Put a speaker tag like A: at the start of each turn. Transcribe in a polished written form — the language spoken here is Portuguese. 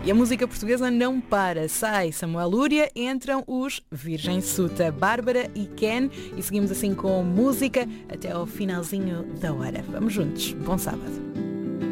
A: E a música portuguesa não para. Sai Samuel Lúria, entram os Virgem Suta, Bárbara e Ken, e seguimos assim com música até ao finalzinho da hora. Vamos juntos. Bom sábado.